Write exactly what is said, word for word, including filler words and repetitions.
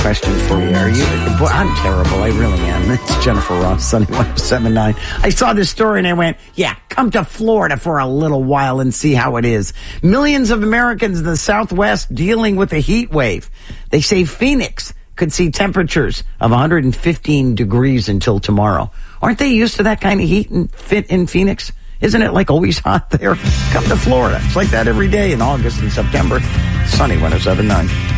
Question for you. Are you? Boy, I'm terrible. I really am. It's Jennifer Ross, Sunny one oh seven point nine. I saw this story and I went, yeah, come to Florida for a little while and see how it is. Millions of Americans in the Southwest dealing with a heat wave. They say Phoenix could see temperatures of one hundred fifteen degrees until tomorrow. Aren't they used to that kind of heat in, fit in Phoenix? Isn't it like always hot there? Come to Florida. It's like that every day in August and September. Sunny one oh seven point nine.